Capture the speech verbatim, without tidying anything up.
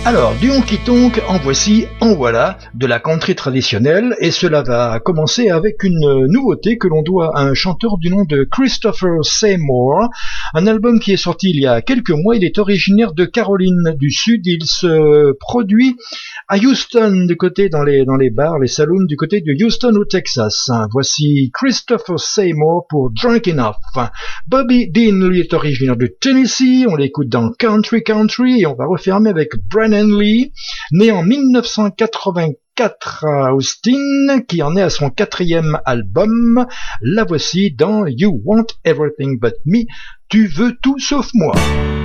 Alors, du honky-tonk, en voici, en voilà, de la country traditionnelle, et cela va commencer avec une nouveauté que l'on doit à un chanteur du nom de Christopher Seymour, un album qui est sorti il y a quelques mois. Il est originaire de Caroline du Sud, il se produit à Houston, du côté dans les, dans les bars, les saloons, du côté de Houston au Texas. Voici Christopher Seymour pour Drunk Enough. Bobby Dean, lui, est originaire de Tennessee, on l'écoute dans Country Country, et on va refermer avec Brennan Lee, né en dix-neuf cent quatre-vingt-quatre à Austin, qui en est à son quatrième album. La voici dans You Want Everything But Me, tu veux tout sauf moi.